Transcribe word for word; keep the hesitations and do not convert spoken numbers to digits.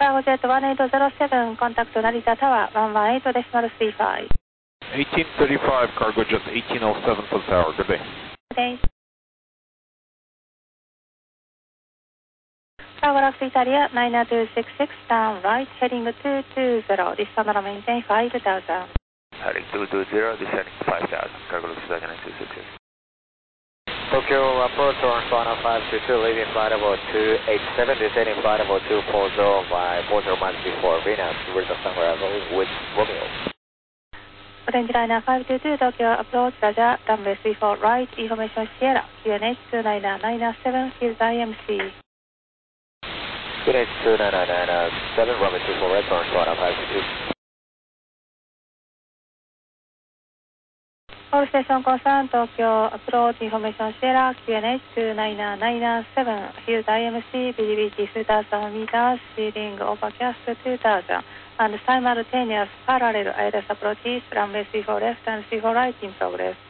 カーゴジェットいちはちゼロなな、コンタクト成田タワーいちいちはちデシマルさんじゅうご。 いちさんさんご Cargo Jet いちゼロなな for the tower. Good day. Good day. Cargo Lux Italia nine two six six, turn right, heading two two zero, descend and maintain five thousand. Heading two two zero, descending five thousand, Cargo Lux Italia nine two six six. Tokyo approach on final five two two, leaving flight level two eight seven, descending flight level two four zero by four zero miles before Venus, towards the sun arrival with Romeo. Orange Liner five two two, Tokyo approach, Roger, runway three four right, information Sierra, Q N H two nine nine seven, here's I M C. Q N H two nine nine seven, runway three four right, on final five two two. All station concerned, Tokyo approach, information Sierra, Q N H two nine nine seven, here's I M C, visibility two thousand meters, ceiling overcast two thousand, and simultaneous parallel I L S approaches, runway three four left and three four right in progress.